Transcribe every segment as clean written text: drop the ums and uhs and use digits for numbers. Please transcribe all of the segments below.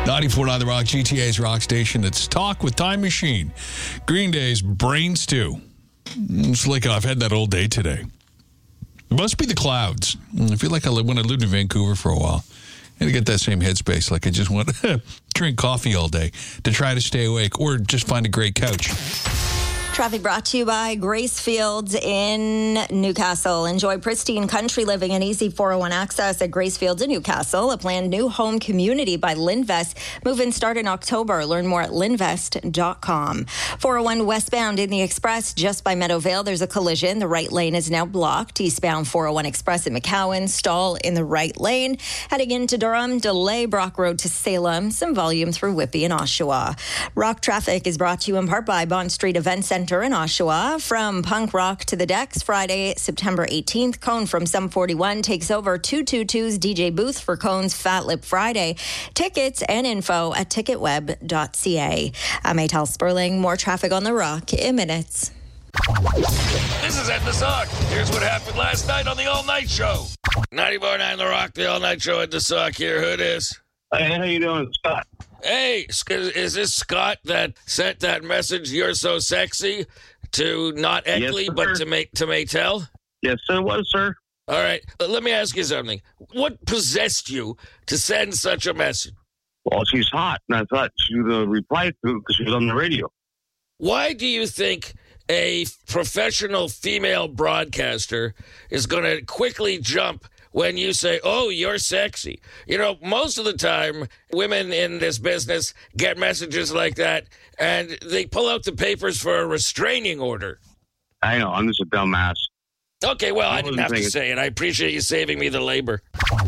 94.9 The Rock, GTA's rock station. It's Talk with Time Machine. Green Day's Brain Stew. It's like I've had that all day today. It must be the clouds. I feel like when I lived in Vancouver for a while, I had to get that same headspace. Like I just want to drink coffee all day to try to stay awake or just find a great couch. Traffic brought to you by Grace Fields in Newcastle. Enjoy pristine country living and easy 401 access at Grace Fields in Newcastle, a planned new home community by Linvest. Move-in start in October. Learn more at linvest.com. 401 westbound in the Express just by Meadowvale. There's a collision. The right lane is now blocked. Eastbound 401 Express at McCowan. Stall in the right lane. Heading into Durham, delay Brock Road to Salem. Some volume through Whitby and Oshawa. Rock traffic is brought to you in part by Bond Street Event Center in Oshawa. From punk rock to the decks, Friday, September 18th. Cone from Sum 41 takes over 222's DJ booth for Cone's Fat Lip Friday. Tickets and info at ticketweb.ca. I'm Atal Sperling. More traffic on the Rock in minutes. This is Ed the Sock. Here's what happened last night on the All Night Show. 94.9 The Rock, the All Night Show. Ed the Sock here. Who it is? Hey, how you doing, Scott? Hey, is this Scott that sent that message, "You're so sexy," to not Eckley, yes, but to Maytel? Yes, it was, sir. All right. Let me ask you something. What possessed you to send such a message? Well, she's hot, and I thought she would reply to it because she was on the radio. Why do you think a professional female broadcaster is going to quickly jump when you say, "Oh, you're sexy"? You know, most of the time, women in this business get messages like that, and they pull out the papers for a restraining order. I know. I'm just a dumbass. Okay, well, I didn't have to say it. I appreciate you saving me the labor.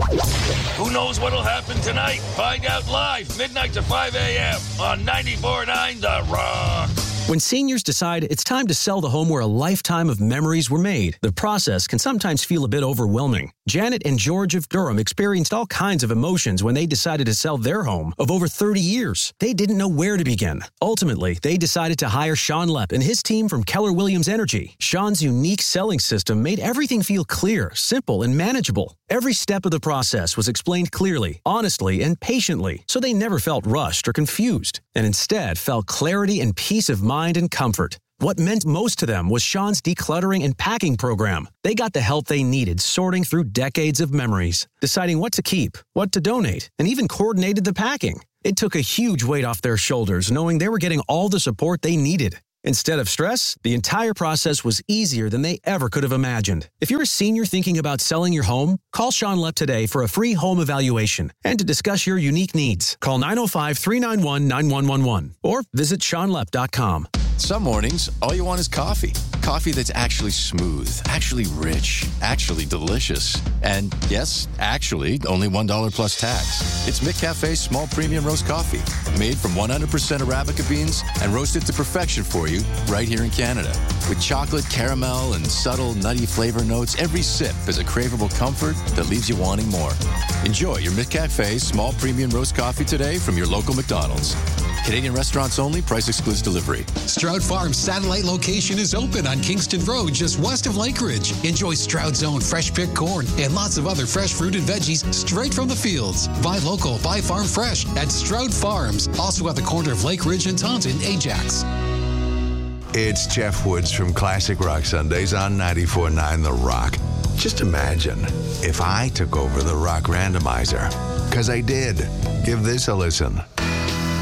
Who knows what'll happen tonight? Find out live, midnight to 5 a.m. on 94.9 The Rock. When seniors decide it's time to sell the home where a lifetime of memories were made, the process can sometimes feel a bit overwhelming. Janet and George of Durham experienced all kinds of emotions when they decided to sell their home of over 30 years. They didn't know where to begin. Ultimately, they decided to hire Sean Lepp and his team from Keller Williams Energy. Sean's unique selling system made everything feel clear, simple, and manageable. Every step of the process was explained clearly, honestly, and patiently, so they never felt rushed or confused, and instead felt clarity and peace of mind and comfort. What meant most to them was Sean's decluttering and packing program. They got the help they needed sorting through decades of memories, deciding what to keep, what to donate, and even coordinated the packing. It took a huge weight off their shoulders knowing they were getting all the support they needed. Instead of stress, the entire process was easier than they ever could have imagined. If you're a senior thinking about selling your home, call Sean Lepp today for a free home evaluation and to discuss your unique needs. Call 905-391-9111 or visit SeanLepp.com. Some mornings, all you want is coffee. Coffee that's actually smooth, actually rich, actually delicious. And yes, actually, only $1 plus tax. It's McCafe's small premium roast coffee, made from 100% Arabica beans and roasted to perfection for you right here in Canada. With chocolate, caramel, and subtle nutty flavor notes, every sip is a craveable comfort that leaves you wanting more. Enjoy your McCafe small premium roast coffee today from your local McDonald's. Canadian restaurants only. Price excludes delivery. Stroud Farm's satellite location is open on Kingston Road, just west of Lakeridge. Enjoy Stroud's own fresh picked corn and lots of other fresh fruit and veggies straight from the fields. Buy local, buy farm fresh at Stroud Farms. Also at the corner of Lakeridge and Taunton, Ajax. It's Jeff Woods from Classic Rock Sundays on 94.9 The Rock. Just imagine if I took over the Rock Randomizer. Because I did. Give this a listen.